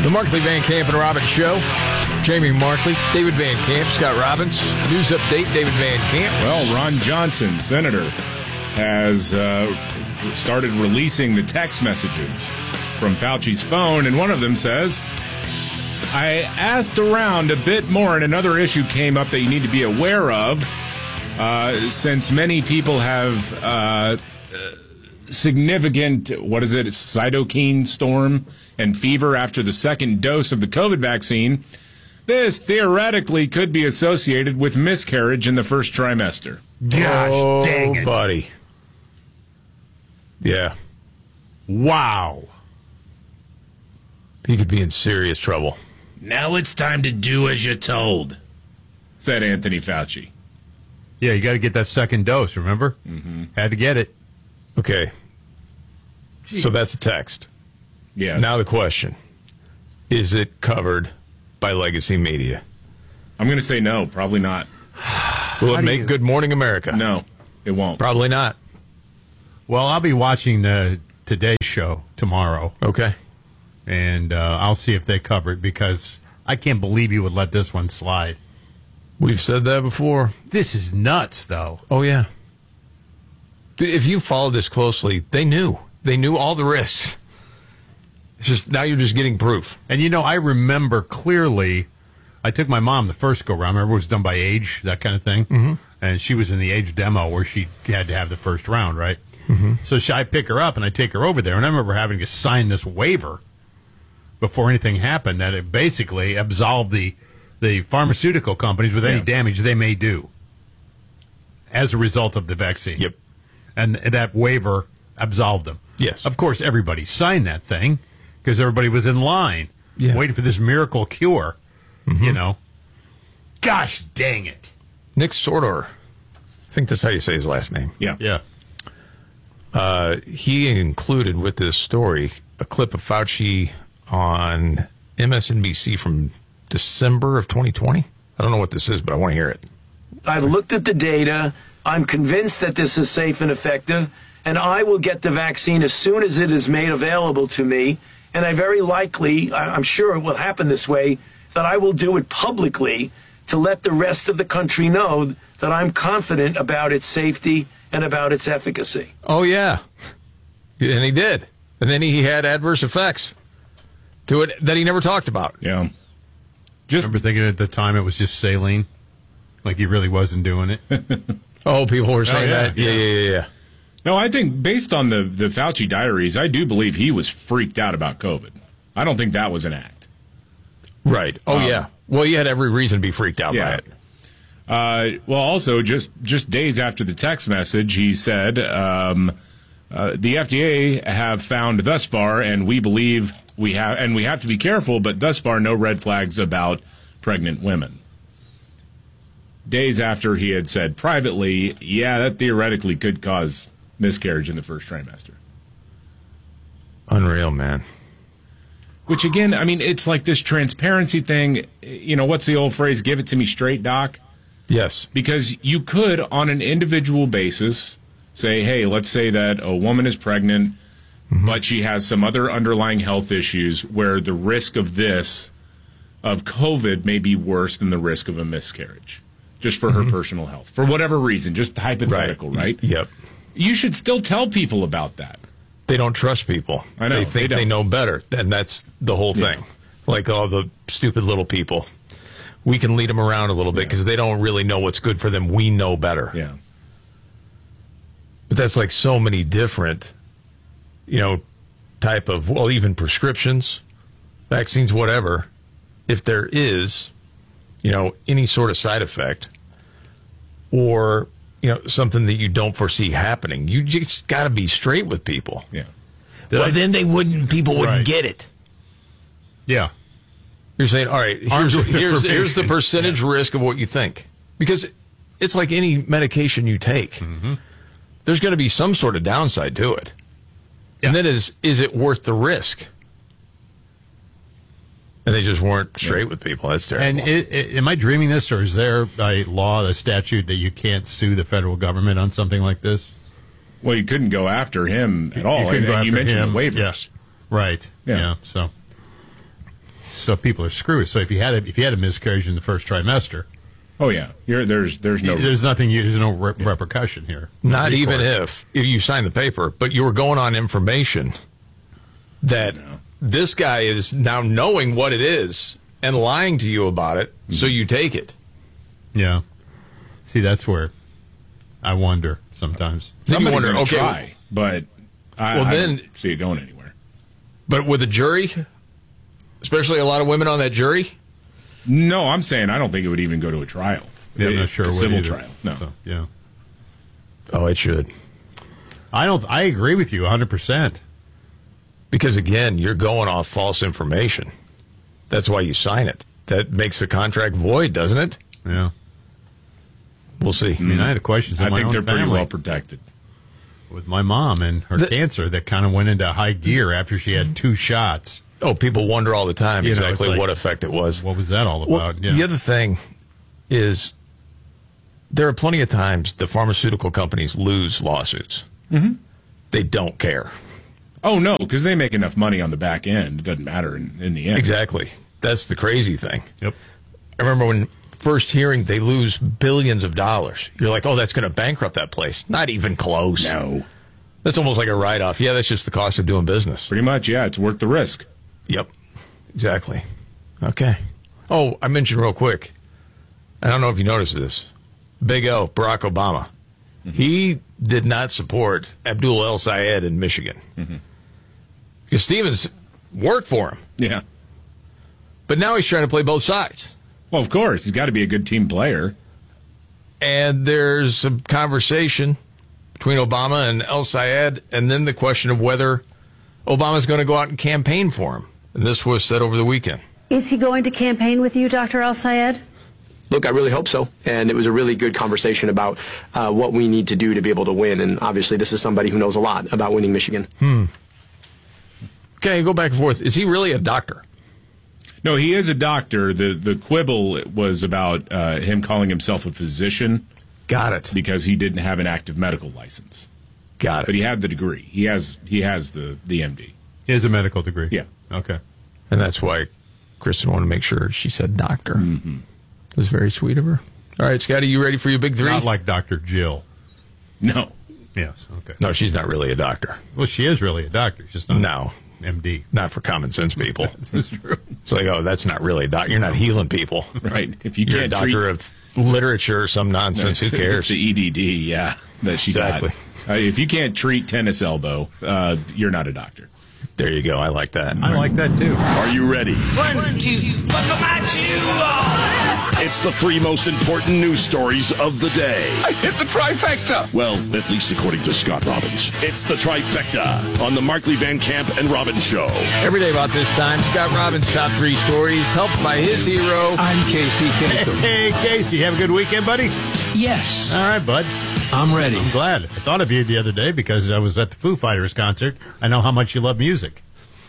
The Markley, Van Camp, and Robbins Show. Jamie Markley, David Van Camp, Scott Robbins. News update, David Van Camp. Well, Ron Johnson, Senator, has started releasing the text messages from Fauci's phone, and one of them says, I asked around a bit more, and another issue came up that you need to be aware of, since many people have significant, cytokine storm and fever after the second dose of the COVID vaccine. This theoretically could be associated with miscarriage in the first trimester. Gosh, dang it. Buddy. Yeah. Wow. He could be in serious trouble. Now it's time to do as you're told, said Anthony Fauci. Yeah, you got to get that second dose, remember? Mm-hmm. Had to get it. Okay. So that's a text. Yeah. Now the question, is it covered by legacy media? I'm going to say no, probably not. Will it make Good Morning America? No, it won't. Probably not. Well, I'll be watching the Today Show tomorrow, Okay. and I'll see if they cover it, because I can't believe you would let this one slide. We've said that before. This is nuts, though. Oh, yeah. If you followed this closely, they knew. They knew all the risks. It's just now you're just getting proof. And, I remember clearly, I took my mom the first go-round. Remember, it was done by age, that kind of thing. Mm-hmm. And she was in the age demo where she had to have the first round, right? Mm-hmm. So I pick her up and I take her over there. And I remember having to sign this waiver before anything happened that it basically absolved the pharmaceutical companies with any damage they may do as a result of the vaccine. Yep. And that waiver absolved them. Yes. Of course, everybody signed that thing because everybody was in line waiting for this miracle cure, Gosh dang it. Nick Sordor. I think that's how you say his last name. Yeah. Yeah. He included with this story a clip of Fauci on MSNBC from December of 2020. I don't know what this is, but I want to hear it. I've looked at the data. I'm convinced that this is safe and effective, and I will get the vaccine as soon as it is made available to me. And I very likely, I'm sure it will happen this way, that I will do it publicly to let the rest of the country know that I'm confident about its safety and about its efficacy. Oh, yeah. And he did. And then he had adverse effects to it that he never talked about. Yeah. Remember thinking at the time it was just saline? Like he really wasn't doing it? Oh, people were saying that? Yeah. No, I think based on the Fauci diaries, I do believe he was freaked out about COVID. I don't think that was an act. Right. Oh, yeah. Well, you had every reason to be freaked out by it. Well, also, just days after the text message, he said, the FDA have found thus far, and we believe we have to be careful, but thus far, no red flags about pregnant women. Days after he had said privately, that theoretically could cause miscarriage in the first trimester. Unreal, man. Which, again, I mean, it's like this transparency thing. What's the old phrase? Give it to me straight, Doc? Yes. Because you could, on an individual basis, say, hey, let's say that a woman is pregnant, but she has some other underlying health issues where the risk of COVID may be worse than the risk of a miscarriage, just for her personal health. For whatever reason, just hypothetical, right? Yep. You should still tell people about that. They don't trust people. I know. They think they know better, and that's the whole thing. Like all the stupid little people. We can lead them around a little bit because they don't really know what's good for them. We know better. Yeah. But that's like so many different, type of, even prescriptions, vaccines, whatever. If there is, any sort of side effect or, something that you don't foresee happening, you just got to be straight with people. Yeah. Well, then people wouldn't get it. Yeah. You're saying, all right, here's the percentage risk of what you think. Because it's like any medication you take. Mm-hmm. There's going to be some sort of downside to it. Yeah. And then is it worth the risk? And they just weren't straight with people. That's terrible. And am I dreaming this, or is there a law, a statute that you can't sue the federal government on something like this? Well, you couldn't go after him at all. You mentioned the waivers. Yeah. Right. Yeah. So. So people are screwed. So if you had a miscarriage in the first trimester, Oh yeah, there's no repercussion here. Not even if you sign the paper, but you were going on information that this guy is now knowing what it is and lying to you about it, so you take it. Yeah. See, that's where I wonder sometimes. Then you Somebody's wonder, gonna okay, try, but I then- don't see it going anywhere. but with a jury, especially a lot of women on that jury, No, I'm saying I don't think it would even go to a trial. Yeah, I'm not sure. A what civil either. trial. No. So, yeah. oh, it should. I agree with you 100%. Because, again, you're going off false information. That's why you sign it. That makes the contract void, doesn't it? Yeah. We'll see. I mean, I had questions in I my think own they're pretty family well protected. with my mom and her cancer that kind of went into high gear after she had 2 shots. Oh, people wonder all the time You know, exactly it's like, what effect it was. What was that all Well, about? Yeah. The other thing is there are plenty of times the pharmaceutical companies lose lawsuits. Mm-hmm. They don't care. Oh no, because they make enough money on the back end. It doesn't matter in the end. Exactly. That's the crazy thing. Yep. I remember when first hearing they lose billions of dollars. You're like, oh, that's going to bankrupt that place. Not even close. No, That's almost like a write-off. Yeah, that's just the cost of doing business. pretty much. Yeah, it's worth the risk. Yep. Exactly. Okay. Oh, I mentioned real quick. I don't know if you noticed this. Big O, Barack Obama. Mm-hmm. He did not support Abdul El Sayed in Michigan. Mm-hmm. Because Stevens worked for him. Yeah. But now he's trying to play both sides. Well, of course, he's got to be a good team player. And there's some conversation between Obama and El Sayed, and then the question of whether Obama's going to go out and campaign for him. And this was said over the weekend. Is he going to campaign with you, Dr. El Sayed? Look, I really hope so. And it was a really good conversation about what we need to do to be able to win. And obviously, this is somebody who knows a lot about winning Michigan. Okay, go back and forth. Is he really a doctor? No, he is a doctor. The quibble was about him calling himself a physician Got it. because he didn't have an active medical license. Got But it. he had the degree. He has the MD. He has a medical degree. Yeah. Okay. And that's why Kristen wanted to make sure she said doctor. Mm-hmm. It was very sweet of her. All right, Scotty, you ready for your big 3? Not like Dr. Jill. No. Yes. Okay. No, she's not really a doctor. Well, she is really a doctor. She's not No, MD. not for common sense people. This is true. It's like, oh, that's not really a doctor. You're not healing people. Right. If you You're a can't doctor of literature or some nonsense. Who It's cares? the EDD, yeah, that she Exactly. got. If you can't treat tennis elbow, you're not a doctor. There you go. I like that. I like that too. Are you ready? 1, 2, buckle my shoe on. It's the 3 most important news stories of the day. I hit the trifecta. Well, at least according to Scott Robbins. It's the Trifecta on the Markley Van Camp and Robbins Show. Every day about this time, Scott Robbins' top 3 stories, helped by his hero. I'm Casey Kasem. Hey, Casey, you have a good weekend, buddy? Yes, All right, bud. I'm ready. I'm glad. I thought of you the other day because I was at the Foo Fighters concert. I know how much you love music.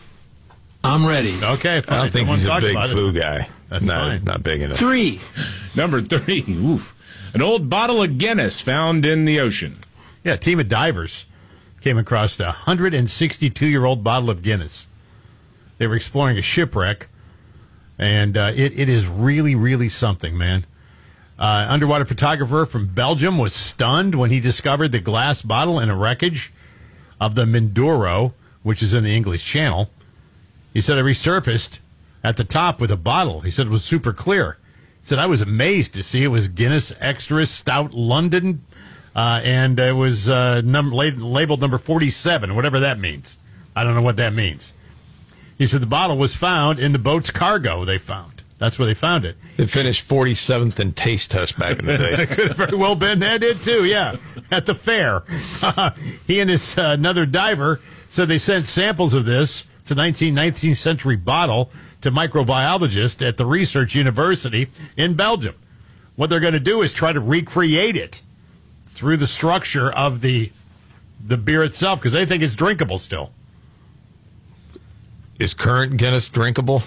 I'm ready. Okay, fine. I don't think Someone he's a talked big about it. foo guy. That's fine. Not big enough. 3. Number 3, oof, an old bottle of Guinness found in the ocean. Yeah, a team of divers came across a 162-year-old bottle of Guinness. They were exploring a shipwreck, and it is really, really something, man. Underwater photographer from Belgium was stunned when he discovered the glass bottle in a wreckage of the Mindoro, which is in the English Channel. He said it resurfaced at the top with a bottle. He said it was super clear. He said, I was amazed to see it was Guinness Extra Stout London, and it was labeled number 47, whatever that means. I don't know what that means. He said the bottle was found in the boat's cargo they found. That's where they found it. It finished 47th in taste test back in the day. Could have very well been. That did too, yeah, at the fair. He and his another diver said they sent samples of this. It's a 19th century bottle to microbiologists at the Research University in Belgium. What they're going to do is try to recreate it through the structure of the beer itself because they think it's drinkable still. Is current Guinness drinkable?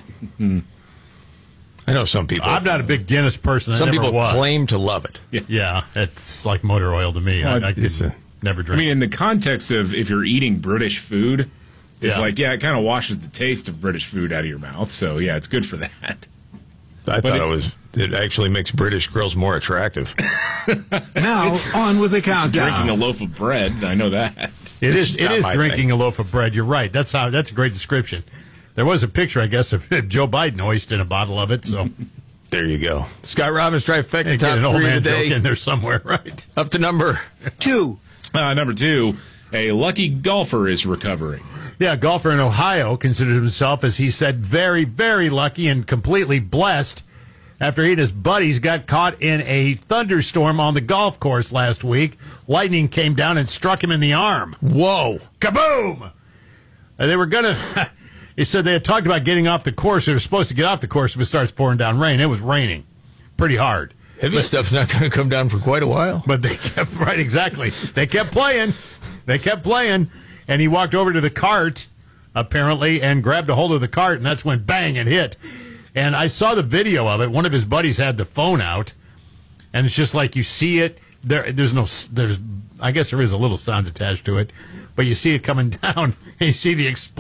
I know some people. I'm not a big Guinness person. I Some never people was. claim to love it. Yeah, it's like motor oil to me. Well, I could it's never I drink. mean, in the context of if you're eating British food, It's like, it kind of washes the taste of British food out of your mouth. So, yeah, it's good for that. I thought it actually makes British grills more attractive. Now, on with the countdown. Drinking a loaf of bread, I know that. It is drinking a loaf of bread. You're right. That's a great description. There was a picture, I guess, of Joe Biden hoisting a bottle of it. So there you go. Scott Robbins trifecta. Top an old 3 man today. joke in there somewhere, right? Up to number 2. Number 2, a lucky golfer is recovering. Yeah, a golfer in Ohio considered himself, as he said, very, very lucky and completely blessed after he and his buddies got caught in a thunderstorm on the golf course last week. Lightning came down and struck him in the arm. Whoa. Kaboom! And they were going to... He said they had talked about getting off the course. They were supposed to get off the course if it starts pouring down rain. It was raining pretty hard. Heavy stuff's not going to come down for quite a while. But they kept... Right, exactly. They kept playing. And he walked over to the cart, apparently, and grabbed a hold of the cart, and that's when bang, it hit. And I saw the video of it. One of his buddies had the phone out, and it's just like you see it. I guess there is a little sound attached to it, but you see it coming down, and you see the explosion.